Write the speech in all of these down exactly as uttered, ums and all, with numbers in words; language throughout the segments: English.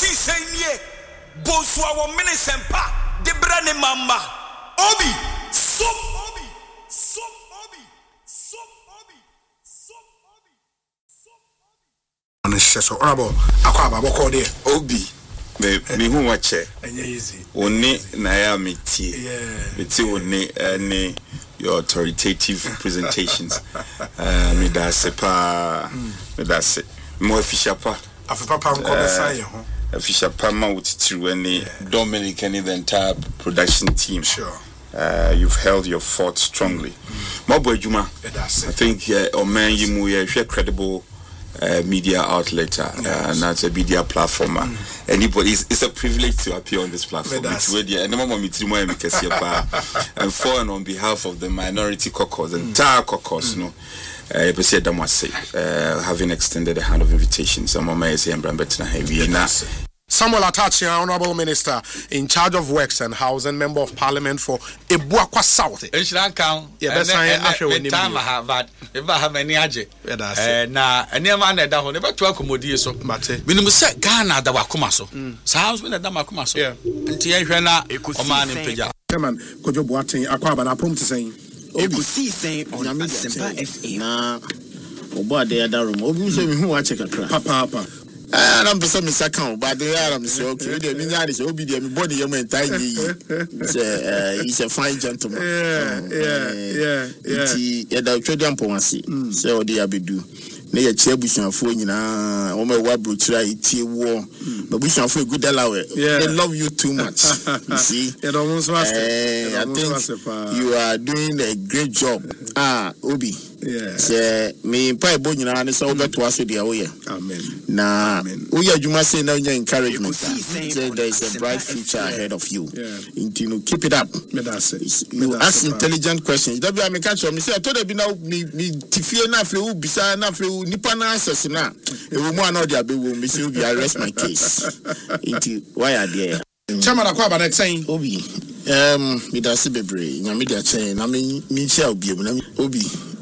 see say Boswa wo minisempa de brane mama obi so obi so obi so obi so obi so obi on sheso orabo akwa baba ko de obi me me hu wache enye easy oni na ya metie metie oni any your authoritative presentations uh me da se pa me da se mo official pa afa papa nko be say ho official Pama with through any Dominic and the entire production team. Sure. Uh, you've held your fort strongly. Mabo Juma, I think uh, Oman Yimu is a credible uh, media outlet uh, yes. and that's a media platform. Mm. Anybody, it's, it's a privilege to appear on this platform. It's really, and and for and on behalf of the minority caucus, the mm. entire caucus, mm. you know. Uh, uh, having extended a hand of invitation. Some of my Samuel Atachi, Honorable Minister in charge of Works and Housing, Member of Parliament for Ebuakwa South. It should count. Yeah, that's the time I have that. If I have any aje, na any man that down never to accommodate so. Mate, we must say Ghana that wakumaso. So how's when the damakumaso? Yeah, and Tiana, a man in Peja. Chairman, could you watch Aquaba? I promise to say. Obi see say on Asempa F M na obo de ada room obi so me hu wa check akra papa papa ah na mpesa me saka but they are me say okay dey me nyade say obi dey me body yam entai yi say uh he's a fine gentleman yeah yeah yeah yeah ti e da twede ampomase say o dey abedu na ye chia busuafo nyina o me wa brochira itie wo babusuafo e good alawe they love you too much you see you know eh I think you are doing a great job ah obi yeah say me pa ebo nyina ne say o beto aso dia wo ye amen na o ye adwuma say na nya encouragement say there is a bright future ahead of you you know keep it up me that say you ask intelligent questions that be me catch me say I told be now me me tifie na afle u bisa na afle nipa na access na e wo mu ana dia be wo me say obi arrest my case into why are there Chairman Akwaba next saying obi um me da se bebre nya me dia chen na me me chia obi na obi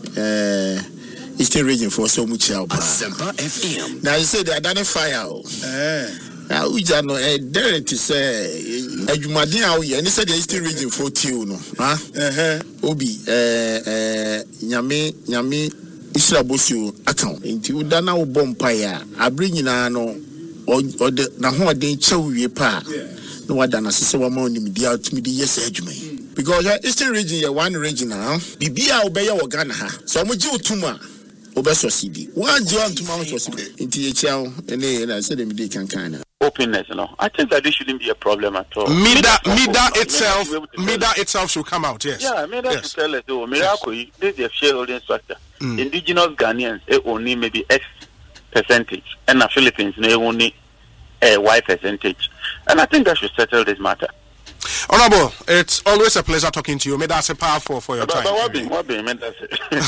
eh Eastern region for so much help Asempa F M now you say they identify eh now we just know eh there to say adwumaden a we and say the Eastern region for tiu no ha eh obi eh eh nyame nyame Isra Bosio account nti uda na wo bompa ya abre nyina no o de na ho den chewie pa no wada na sese wa ma onim dia tumi di yes adwuma because Eastern region ya one region now bibia obeye wo Ghana ha so mo ji otuma obeso cd one ji otuma wo cd nti ye chiao ene na say dem dey kankan na openness no I think that this shouldn't be a problem at all. Mida Mida itself Mida itself should come out. Yes. Yeah, Mida yes. should tell us oh miracle yes. This is a shareholding structure. Mm. Indigenous Ghanaians they only maybe X percentage and the Philippines they only a Y percentage. And I think that should settle this matter. Honorable, it's always a pleasure talking to you. May that say powerful for your but, time. But what be what be may that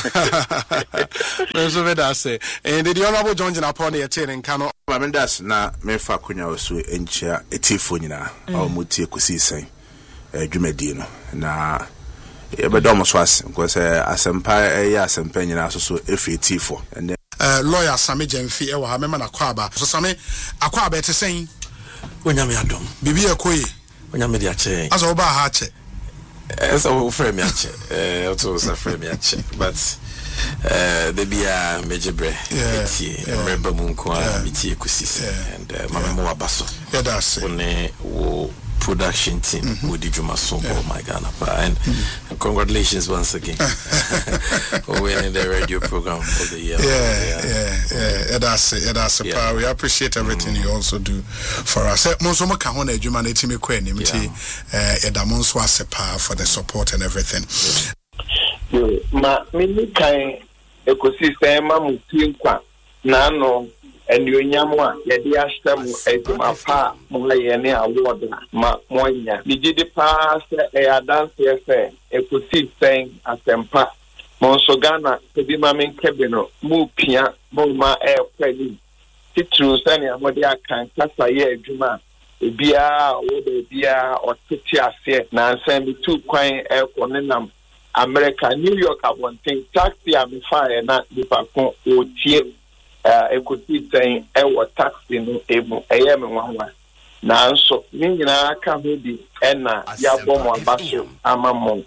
say. So may that say. And the Honorable John Jinapone attending Kano. I mean that's na me fa kunya osu enchia etifo nyina o mutie kosi sen adwumadi no na e be dom so as because Asempa e ya Asempa nyina so so efi etifo and uh lawyer Sami Jemfi e wa ha mema na Akwaba so Sami Akwaba te sen onyame adom bibi ekoyi onyame dia che aso oba ha che esa o frame ya che eh o to sa frame ya che but uh the bia mejebre eti remember munko amiti kusisi and mama mo abaso yeah that's it one wo production team with the Juma Sombo my Ghana and mm-hmm. congratulations once again for winning the radio program of the year. Yeah, yeah, yeah, yeah. That's it. That's it. Yeah. We appreciate everything mm-hmm. you also do for us. Monso mo ka ho na Juma na timi kweni mti eh edamonso asepa for the support and everything. Yo, ma mini kai ecosystem ma mutin kwa na no and you nyamwa yedi ashtem eduma pa mo ye ne award ma monya did the pass e dance efe ecosystem Asempa monso Ghana ebi ma men kebino mu pia mo ma e kweli titru sani amode akan kasa ye eduma ebia wo de bia otiti ase na nsem bi tu kwan e konenam America New York abonten taxi am fire na dipa kon otie uh, equity saying I was taxing able I am one nanso ne nyinaa ka ho bi ɛna yɛabɔ mo aba so ama mo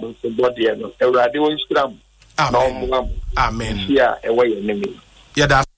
abosebɔdeɛ no awurade wɔnhyira mo na ɔmmoa mo amen a ɛwɔ yɛ ne mu yɛda